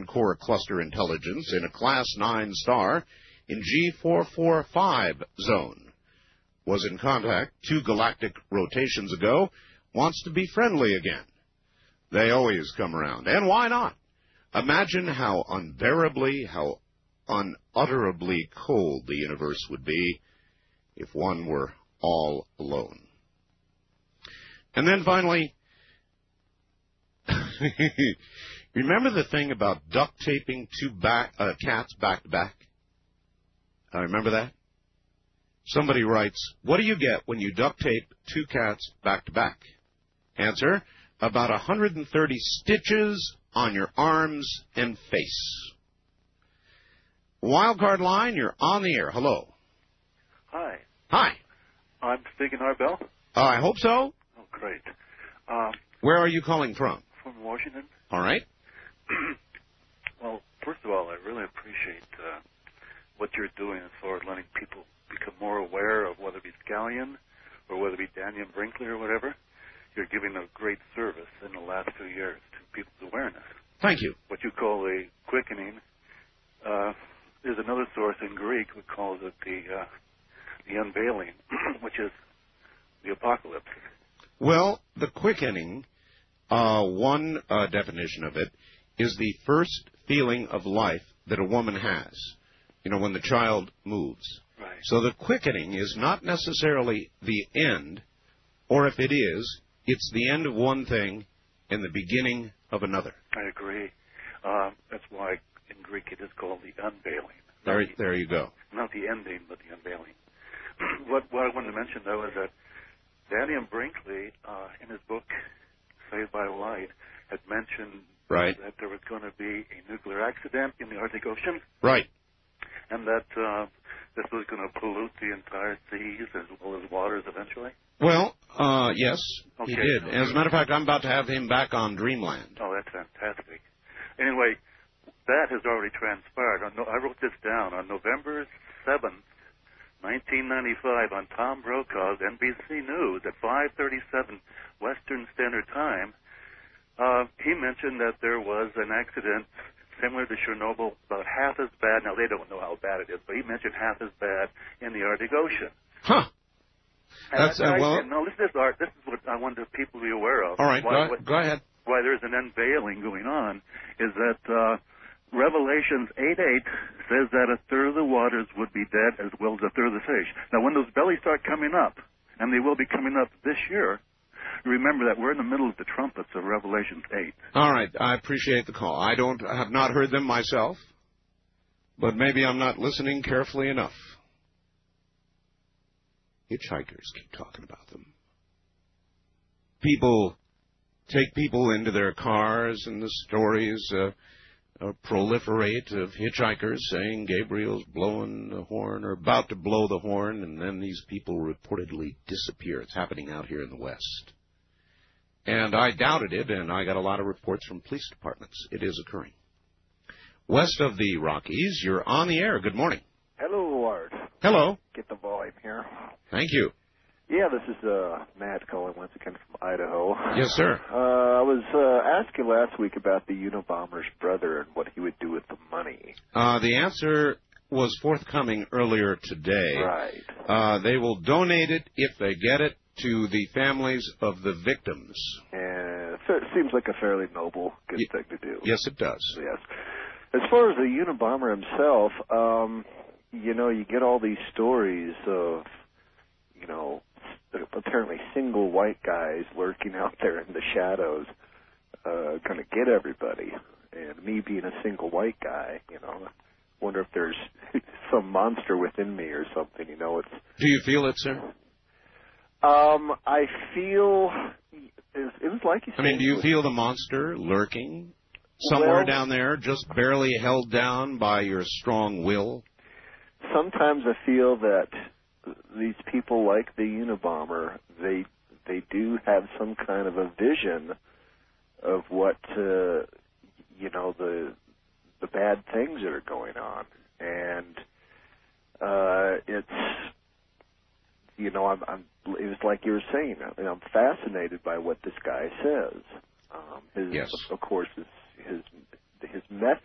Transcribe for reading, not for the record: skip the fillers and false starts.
core cluster intelligence in a Class 9 star in G445 zone. Was in contact 2 galactic rotations ago, wants to be friendly again. They always come around, and why not? Imagine how unutterably cold the universe would be if one were all alone. And then finally, remember the thing about duct taping 2 cats back to back? Remember that? Somebody writes, what do you get when you duct tape 2 cats back to back? Answer, about 130 stitches on your arms and face. Wildcard line, you're on the air. Hello. Hi. Hi. I'm speaking Arbel. I hope so. Oh, great. Where are you calling from? From Washington. All right. Well, first of all, I really appreciate what you're doing as far as letting people become more aware of whether it be Scallion or whether it be Daniel Brinkley or whatever. You're giving a great service in the last 2 years to people's awareness. Thank you. What you call the quickening, there's another source in Greek that calls it the unveiling, which is the apocalypse. Well, the quickening, one definition of it, is the first feeling of life that a woman has, when the child moves. Right. So the quickening is not necessarily the end, or if it is, it's the end of one thing and the beginning of another. I agree. That's why in Greek it is called the unveiling. There you go. Not the ending, but the unveiling. What I wanted to mention, though, is that Daniel Brinkley, in his book, Saved by Light, had mentioned that there was going to be a nuclear accident in the Arctic Ocean. Right. And that this was going to pollute the entire seas as well as waters eventually. Well, yes, okay. He did. As a matter of fact, I'm about to have him back on Dreamland. Oh, that's fantastic. Anyway, that has already transpired. I wrote this down. On November 7th, 1995, on Tom Brokaw's NBC News at 5:37 Western Standard Time, he mentioned that there was an accident similar to Chernobyl, about half as bad. Now, they don't know how bad it is, but he mentioned half as bad in the Arctic Ocean. Huh. That's no, this is Art. This is what I wanted people to be aware of. All right, go ahead. Why there's an unveiling going on is that Revelations 8:8 says that a third of the waters would be dead as well as a third of the fish. Now, when those bellies start coming up, and they will be coming up this year, remember that we're in the middle of the trumpets of Revelations 8. All right, I appreciate the call. I have not heard them myself, but maybe I'm not listening carefully enough. Hitchhikers keep talking about them. People take people into their cars, and the stories proliferate of hitchhikers saying Gabriel's blowing the horn or about to blow the horn, and then these people reportedly disappear. It's happening out here in the West. And I doubted it, and I got a lot of reports from police departments. It is occurring. West of the Rockies, you're on the air. Good morning. Hello, Art. Hello. Get the volume here. Thank you. Yeah, this is Matt calling once again from Idaho. Yes, sir. I was asking last week about the Unabomber's brother and what he would do with the money. The answer was forthcoming earlier today. Right. They will donate it, if they get it, to the families of the victims. And it seems like a fairly noble, good thing to do. Yes, it does. Yes. As far as the Unabomber himself, you get all these stories of, apparently single white guys lurking out there in the shadows, going to get everybody. And me being a single white guy, wonder if there's some monster within me or something. It's. Do you feel it, sir? I feel it was like you said. Do you feel the monster lurking somewhere down there, just barely held down by your strong will? Sometimes I feel that these people like the Unabomber, they do have some kind of a vision of what the bad things that are going on, and it's it was like you were saying. I'm fascinated by what this guy says. Of course, his method